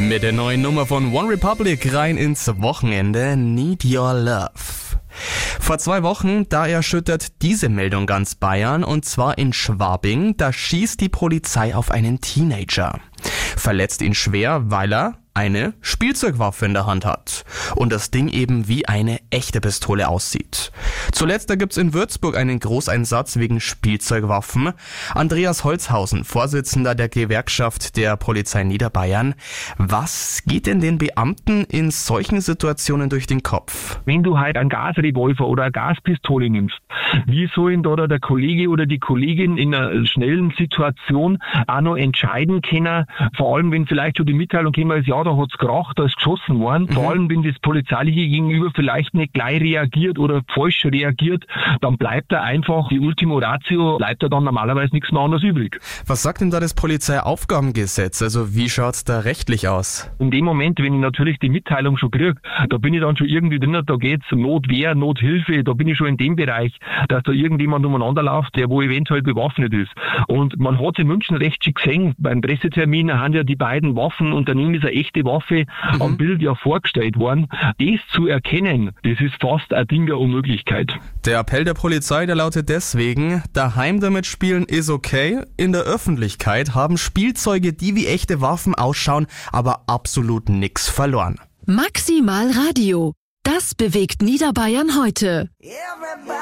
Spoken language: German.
Mit der neuen Nummer von OneRepublic rein ins Wochenende, Need Your Love. Vor 2 Wochen, da erschüttert diese Meldung ganz Bayern, und zwar in Schwabing. Da schießt die Polizei auf einen Teenager. Verletzt ihn schwer, weil er eine Spielzeugwaffe in der Hand hat. Und das Ding eben wie eine echte Pistole aussieht. Zuletzt, da gibt's in Würzburg einen Großeinsatz wegen Spielzeugwaffen. Andreas Holzhausen, Vorsitzender der Gewerkschaft der Polizei Niederbayern. Was geht denn den Beamten in solchen Situationen durch den Kopf? Wenn du halt einen Gasrevolver oder eine Gaspistole nimmst, wie sollen da der Kollege oder die Kollegin in einer schnellen Situation auch noch entscheiden können, vor allem wenn vielleicht schon die Mitteilung käme, ja, da hat's geracht, da ist geschossen worden, vor allem wenn das polizeiliche Gegenüber vielleicht nicht gleich reagiert oder falsch reagiert, dann bleibt da einfach die Ultima Ratio, bleibt da dann normalerweise nichts mehr anderes übrig. Was sagt denn da das Polizeiaufgabengesetz? Also wie schaut's da rechtlich aus? In dem Moment, wenn ich natürlich die Mitteilung schon kriege, da bin ich dann schon irgendwie drin, da geht's Notwehr, Nothilfe, da bin ich schon in dem Bereich, dass da irgendjemand umeinander läuft, der wo eventuell bewaffnet ist. Und man hat es in München recht schick gesehen, beim Pressetermin haben ja die beiden Waffen und daneben ist eine echte Waffe am Bild ja vorgestellt worden. Das zu erkennen, das ist fast ein Ding der Unmöglichkeit. Der Appell der Polizei, der lautet deswegen: Daheim damit spielen ist okay, in der Öffentlichkeit haben Spielzeuge, die wie echte Waffen ausschauen, aber absolut nix verloren. Maximal Radio. Das bewegt Niederbayern heute.